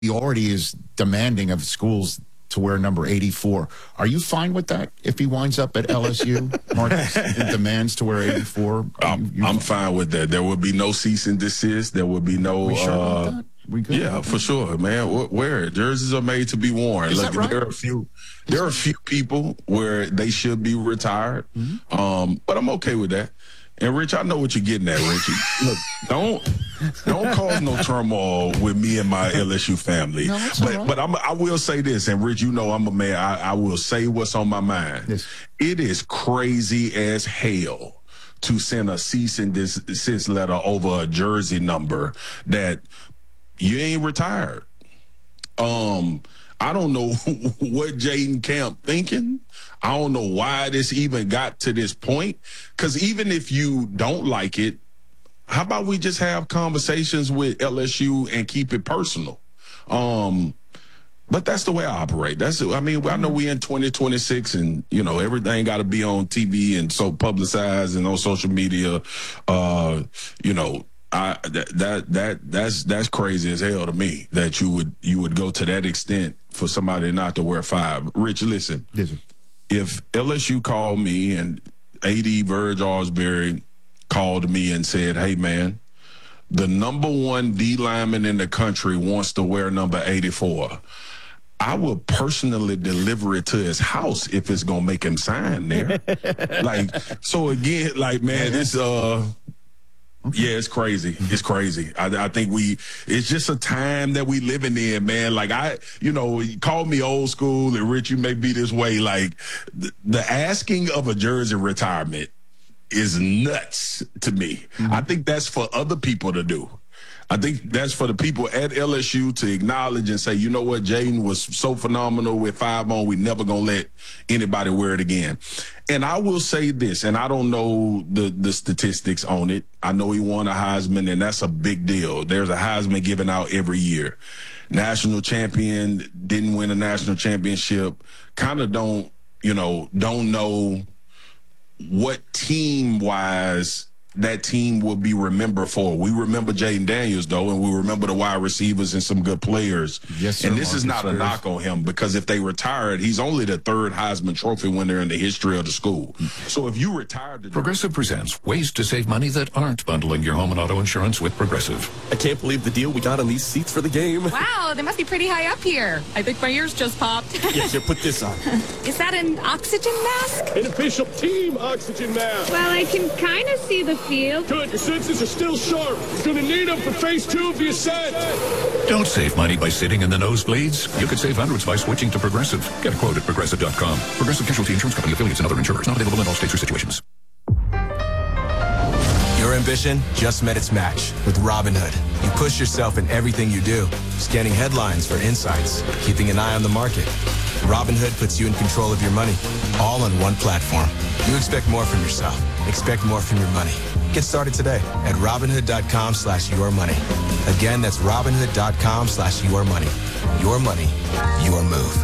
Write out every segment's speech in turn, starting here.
he already is demanding of schools to wear number 84. Are you fine with that if he winds up at LSU, Marcus, and demands to wear 84? I'm fine with that. There will be no cease and desist. There will be no. We sure about that? We good? Yeah, for sure, man. Wear it. Jerseys are made to be worn. Is that right? There are a few people where they should be retired, but I'm okay with that. And Rich, I know what you're getting at, Richie. Look, don't cause no turmoil with me and my LSU family. No, that's but I will say this, and Rich, you know I'm a man. I will say what's on my mind. Yes. It is crazy as hell to send a cease and desist letter over a jersey number that you ain't retired. I don't know what Jaden Camp thinking. I don't know why this even got to this point. Because even if you don't like it, how about we just have conversations with LSU and keep it personal? But that's the way I operate. I know we in 2026 and, you know, everything got to be on TV and so publicized and on social media. You know, that's crazy as hell to me that you would go to that extent for somebody not to wear 5. Rich, listen. If LSU called me and AD Verge Osbury called me and said, hey, man, the number 1 D lineman in the country wants to wear number 84, I will personally deliver it to his house if it's going to make him sign there. So again, man, this yeah, it's crazy. It's crazy. I think it's just a time that we living in, man. You call me old school, and Rich, you may be this way. Like, the asking of a jersey retirement is nuts to me. I think that's for other people to do. I think that's for the people at LSU to acknowledge and say, you know what, Jaden was so phenomenal with 5 on, we never going to let anybody wear it again. And I will say this, and I don't know the statistics on it. I know he won a Heisman, and that's a big deal. There's a Heisman given out every year. National champion, didn't win a national championship, kind of don't know what team-wise that team will be remembered for. We remember Jaden Daniels, though, and we remember the wide receivers and some good players. Yes, sir, and this is not a knock on him, because if they retired, he's only the 3rd Heisman Trophy winner in the history of the school. So if you retired... Progressive presents ways to save money that aren't bundling your home and auto insurance with Progressive. I can't believe the deal we got on these seats for the game. Wow, they must be pretty high up here. I think my ears just popped. Yeah, here, put this on. Is that an oxygen mask? An official team oxygen mask. Well, I can kind of see the field. Good, your senses are still sharp. You're gonna need them for phase 2 of the ascent. Don't save money by sitting in the nosebleeds. You could save hundreds by switching to Progressive. Get a quote at Progressive.com. Progressive Casualty Insurance Company, affiliates, and other insurers. Not available in all states or situations. Your ambition just met its match with Robinhood. You push yourself in everything you do, scanning headlines for insights, keeping an eye on the market. Robinhood puts you in control of your money, all on one platform. You expect more from yourself. Expect more from your money. Get started today at Robinhood.com/yourmoney. Again, that's Robinhood.com/yourmoney. Your money, your move.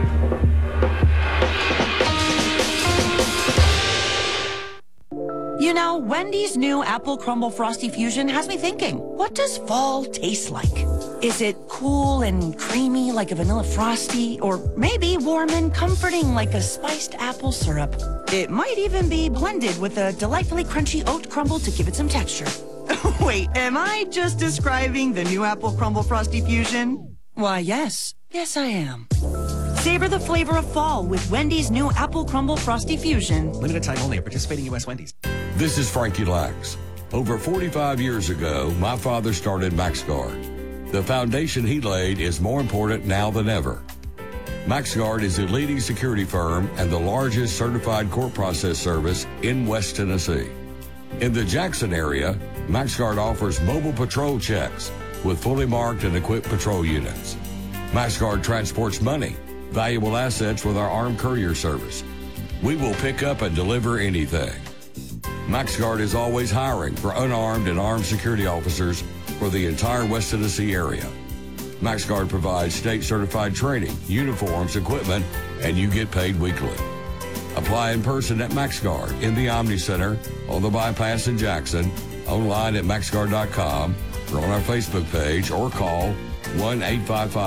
You know, Wendy's new Apple Crumble Frosty Fusion has me thinking, what does fall taste like? Is it cool and creamy like a vanilla Frosty? Or maybe warm and comforting like a spiced apple syrup? It might even be blended with a delightfully crunchy oat crumble to give it some texture. Wait, am I just describing the new Apple Crumble Frosty Fusion? Why, yes. Yes, I am. Savor the flavor of fall with Wendy's new Apple Crumble Frosty Fusion. Limited time only at participating U.S. Wendy's. This is Frankie Lax. Over 45 years ago, my father started MaxGuard. The foundation he laid is more important now than ever. MaxGuard is a leading security firm and the largest certified court process service in West Tennessee. In the Jackson area, MaxGuard offers mobile patrol checks with fully marked and equipped patrol units. MaxGuard transports money, valuable assets with our armed courier service. We will pick up and deliver anything. MaxGuard is always hiring for unarmed and armed security officers for the entire West Tennessee area. MaxGuard provides state-certified training, uniforms, equipment, and you get paid weekly. Apply in person at MaxGuard in the Omni Center, on the bypass in Jackson, online at MaxGuard.com, or on our Facebook page, or call 1-855